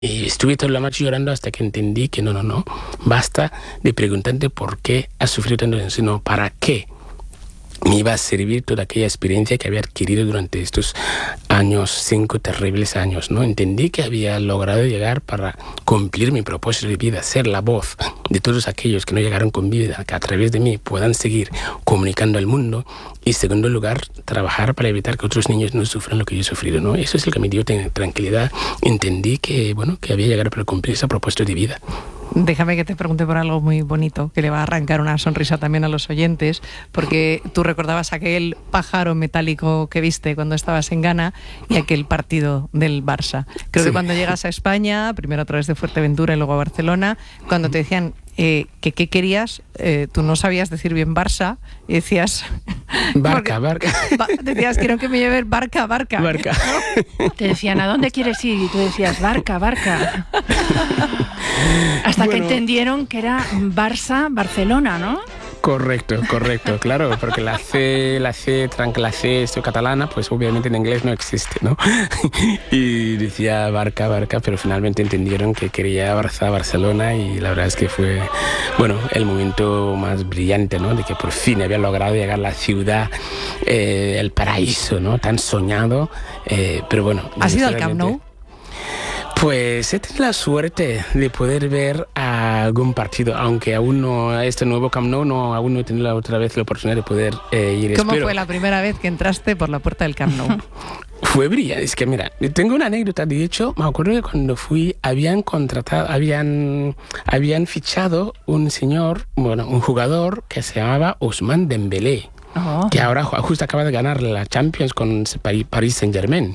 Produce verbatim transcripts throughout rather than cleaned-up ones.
Y estuve toda la noche llorando hasta que entendí que no, no, no, basta de preguntarte por qué has sufrido tanto, sino para qué me iba a servir toda aquella experiencia que había adquirido durante estos años, cinco terribles años, ¿no? Entendí que había logrado llegar para cumplir mi propósito de vida, ser la voz de todos aquellos que no llegaron con vida, que a través de mí puedan seguir comunicando al mundo. Y, segundo lugar, trabajar para evitar que otros niños no sufran lo que yo he sufrido, ¿no? Eso es lo que me dio tranquilidad. Entendí que, bueno, que había llegado para cumplir ese propósito de vida. Déjame que te pregunte por algo muy bonito, que le va a arrancar una sonrisa también a los oyentes, porque tú recordabas aquel pájaro metálico que viste cuando estabas en Ghana y aquel partido del Barça. Creo sí. que cuando llegas a España, primero a través de Fuerteventura y luego a Barcelona, cuando te decían eh, que qué querías, eh, tú no sabías decir bien Barça y decías... Barca, barca. Ba decías, quiero que me lleven barca, barca. Barca. ¿No? Te decían, ¿a dónde quieres ir? Y tú decías, barca, barca. Hasta bueno, que entendieron que era Barça, Barcelona, ¿no? Correcto, correcto, claro, porque la C, la C, la C esto catalana, pues obviamente en inglés no existe, ¿no? Y decía barca, barca, pero finalmente entendieron que quería Barça, Barcelona, y la verdad es que fue, bueno, el momento más brillante, ¿no? De que por fin había logrado llegar a la ciudad, eh, el paraíso, ¿no? Tan soñado, eh, pero bueno. ¿Has ido al Camp Nou? Pues he tenido la suerte de poder ver a algún partido, aunque aún no, este nuevo Camp Nou, no, aún no he tenido la otra vez la oportunidad de poder eh, ir. ¿Cómo Espero. fue la primera vez que entraste por la puerta del Camp Nou? Fue brillante. Es que mira, tengo una anécdota. De hecho, me acuerdo que cuando fui habían contratado, habían, habían fichado un señor, bueno, un jugador que se llamaba Ousmane Dembélé, oh. que ahora justo acaba de ganar la Champions con Paris Saint-Germain.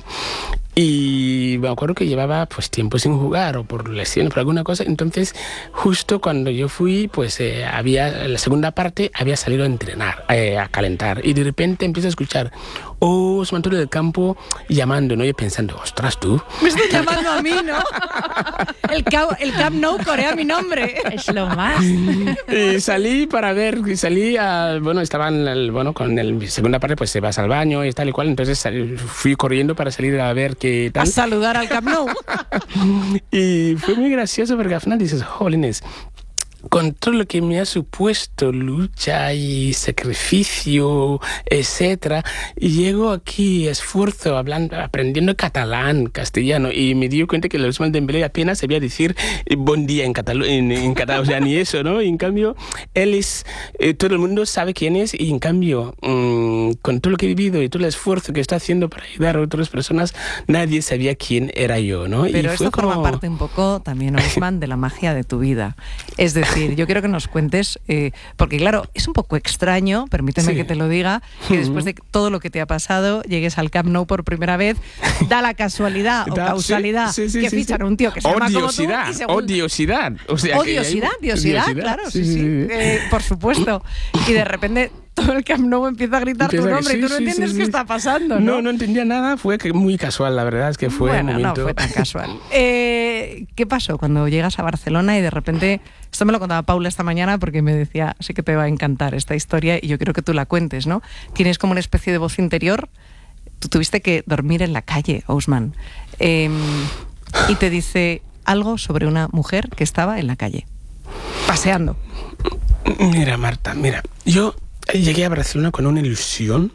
Y me acuerdo que llevaba pues tiempo sin jugar o por lesiones, por alguna cosa. Entonces, justo cuando yo fui, pues eh, había, en la segunda parte, había salido a entrenar, eh, a calentar. Y de repente empiezo a escuchar, oh, Ousmane todo del campo llamando, ¿no? Y pensando, ostras, tú. Me estás llamando a mí, ¿no? El, el Camp Nou corea mi nombre. Es lo más. Y salí para ver, y salí a, bueno, estaban, el, bueno, con la segunda parte, pues se vas al baño y tal y cual. Entonces salí, fui corriendo para salir a ver qué tal. A saludar al Camp Nou. Y fue muy gracioso porque al final dices, jolines, con todo lo que me ha supuesto lucha y sacrificio, etcétera, y llego aquí, esfuerzo, hablando, aprendiendo catalán, castellano, y me di cuenta que el Ousmane Dembélé apenas sabía decir buen día en catalán, en, en catalán, o sea, ni eso, ¿no? Y en cambio, él es, eh, todo el mundo sabe quién es, y en cambio, mmm, con todo lo que he vivido y todo el esfuerzo que está haciendo para ayudar a otras personas, nadie sabía quién era yo, ¿no? Pero y esto fue como... forma parte un poco también, Ousmane, de la magia de tu vida. Es decir, yo quiero que nos cuentes, eh, porque claro, es un poco extraño, permíteme sí. que te lo diga, que uh-huh. después de todo lo que te ha pasado, llegues al Camp Nou por primera vez, da la casualidad o da, causalidad sí, sí, que sí, fichan sí. a un tío que se llama como tú. Y según... Odiosidad. O sea, odiosidad, que hay... diosidad, odiosidad, claro, sí, sí, sí, sí. Eh, por supuesto. Y de repente todo el Camp Nou empieza a gritar empieza tu nombre sí, y tú no sí, entiendes sí, qué sí. está pasando, ¿no? No, no entendía nada, fue muy casual, la verdad es que fue bueno, un momento... no fue tan casual. Eh, ¿Qué pasó cuando llegas a Barcelona y de repente... Esto me lo contaba Paula esta mañana porque me decía, sí que te va a encantar esta historia y yo quiero que tú la cuentes, ¿no? Tienes como una especie de voz interior. Tú tuviste que dormir en la calle, Ousmane. Eh, y te dice algo sobre una mujer que estaba en la calle, paseando. Mira, Marta, mira, yo llegué a Barcelona con una ilusión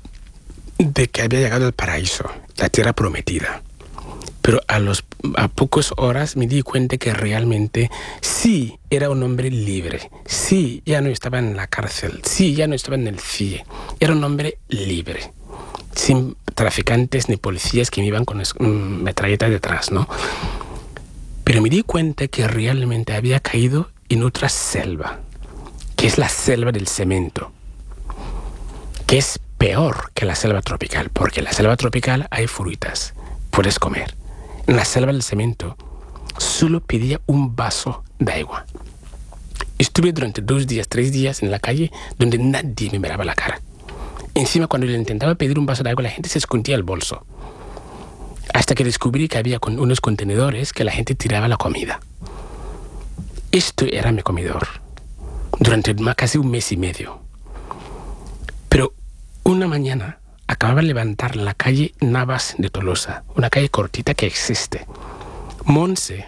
de que había llegado al paraíso, la tierra prometida. Pero a, los, a pocas horas me di cuenta que realmente sí era un hombre libre. Sí, ya no estaba en la cárcel. Sí, ya no estaba en el C I E. Era un hombre libre. Sin traficantes ni policías que me iban con um, metralletas detrás, ¿no? Pero me di cuenta que realmente había caído en otra selva, que es la selva del cemento, que es peor que la selva tropical, porque en la selva tropical hay frutas, puedes comer. En la selva del cemento solo pedía un vaso de agua. Estuve durante dos días, tres días en la calle donde nadie me miraba la cara. Encima, cuando le intentaba pedir un vaso de agua, la gente se escondía el bolso. Hasta que descubrí que había con unos contenedores que la gente tiraba la comida. Esto era mi comedor durante casi un mes y medio. Pero una mañana acababa de levantar en la calle Navas de Tolosa, una calle cortita que existe, Monse